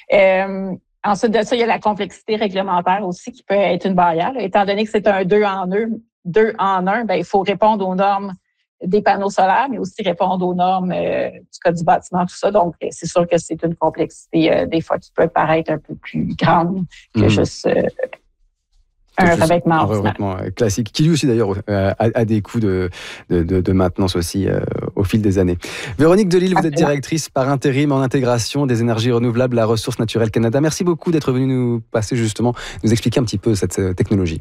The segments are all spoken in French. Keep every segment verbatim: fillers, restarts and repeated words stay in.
Euh, ensuite de ça, il y a la complexité réglementaire aussi qui peut être une barrière. Là. Étant donné que c'est un deux en un, deux en un, ben, il faut répondre aux normes des panneaux solaires, mais aussi répondre aux normes euh, du code du bâtiment, tout ça. Donc, c'est sûr que c'est une complexité euh, des fois qui peut paraître un peu plus grande que mmh. juste euh, un revêtement un revêtement classique, qui lui aussi d'ailleurs euh, a, a des coûts de, de, de, de maintenance aussi euh, au fil des années. Véronique Delisle, vous êtes directrice par intérim en intégration des énergies renouvelables à Ressources Naturelles Canada. Merci beaucoup d'être venue nous passer justement, nous expliquer un petit peu cette euh, technologie.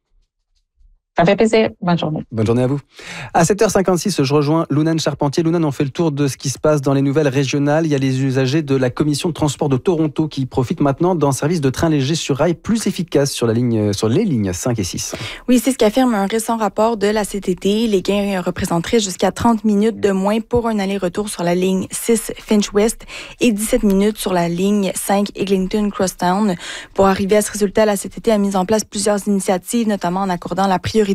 Ça fait plaisir. Bonne journée. Bonne journée à vous. À sept heures cinquante-six, je rejoins Lounane Charpentier. Lounane, on fait le tour de ce qui se passe dans les nouvelles régionales. Il y a les usagers de la Commission de transport de Toronto qui profitent maintenant d'un service de train léger sur rail plus efficace sur, la ligne, sur les lignes cinq et six. Oui, c'est ce qu'affirme un récent rapport de la C T T. Les gains représenteraient jusqu'à trente minutes de moins pour un aller-retour sur la ligne six Finch West et dix-sept minutes sur la ligne cinq Eglinton Crosstown. Pour arriver à ce résultat, la C T T a mis en place plusieurs initiatives, notamment en accordant la priorité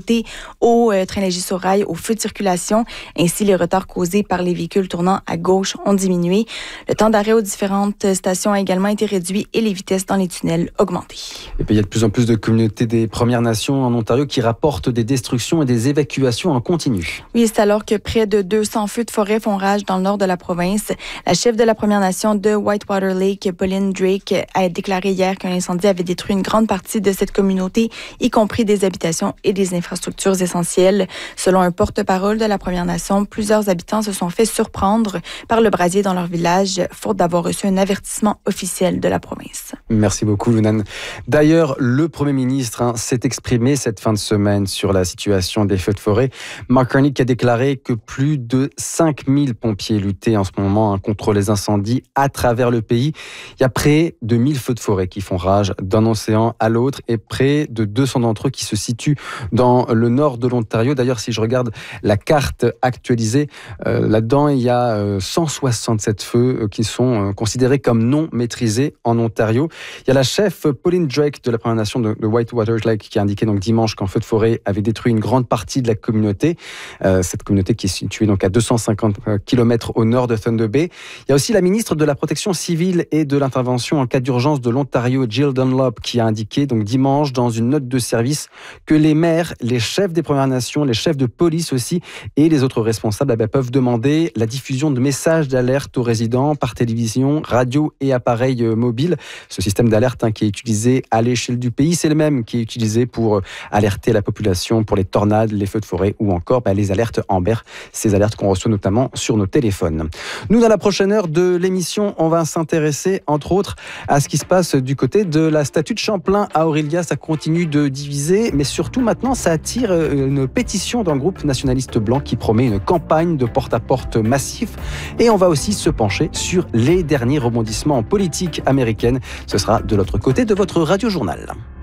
au euh, train léger sur rail, aux feux de circulation. Ainsi, les retards causés par les véhicules tournant à gauche ont diminué. Le temps d'arrêt aux différentes stations a également été réduit et les vitesses dans les tunnels augmentées. Et puis, il y a de plus en plus de communautés des Premières Nations en Ontario qui rapportent des destructions et des évacuations en continu. Oui, c'est alors que près de deux cents feux de forêt font rage dans le nord de la province. La chef de la Première Nation de Whitewater Lake, Pauline Drake, a déclaré hier qu'un incendie avait détruit une grande partie de cette communauté, y compris des habitations et des infrastructures essentielles. Selon un porte-parole de la Première Nation, plusieurs habitants se sont fait surprendre par le brasier dans leur village, faute d'avoir reçu un avertissement officiel de la province. Merci beaucoup, Lounane. D'ailleurs, le Premier ministre hein, s'est exprimé cette fin de semaine sur la situation des feux de forêt. Mark Carney a déclaré que plus de cinq mille pompiers luttaient en ce moment hein, contre les incendies à travers le pays. Il y a près de mille feux de forêt qui font rage d'un océan à l'autre et près de deux cents d'entre eux qui se situent dans le nord de l'Ontario. D'ailleurs, si je regarde la carte actualisée, euh, là-dedans, il y a euh, cent soixante-sept feux euh, qui sont euh, considérés comme non maîtrisés en Ontario. Il y a la chef Pauline Drake de la Première Nation de, de Whitewater Lake qui a indiqué donc dimanche qu'un feu de forêt avait détruit une grande partie de la communauté. Euh, cette communauté qui est située donc à deux cent cinquante kilomètres au nord de Thunder Bay. Il y a aussi la ministre de la Protection civile et de l'intervention en cas d'urgence de l'Ontario, Jill Dunlop, qui a indiqué donc dimanche dans une note de service que les maires, les chefs des Premières Nations, les chefs de police aussi et les autres responsables eh bien, peuvent demander la diffusion de messages d'alerte aux résidents par télévision, radio et appareils mobiles. Ce système d'alerte hein, qui est utilisé à l'échelle du pays, c'est le même qui est utilisé pour alerter la population pour les tornades, les feux de forêt ou encore bah, les alertes Amber, ces alertes qu'on reçoit notamment sur nos téléphones. Nous, dans la prochaine heure de l'émission, on va s'intéresser entre autres à ce qui se passe du côté de la statue de Champlain à Orillia. Ça continue de diviser, mais surtout maintenant, ça attire une pétition d'un groupe nationaliste blanc qui promet une campagne de porte-à-porte massif. Et on va aussi se pencher sur les derniers rebondissements en politique américaine. Ce sera de l'autre côté de votre radio-journal.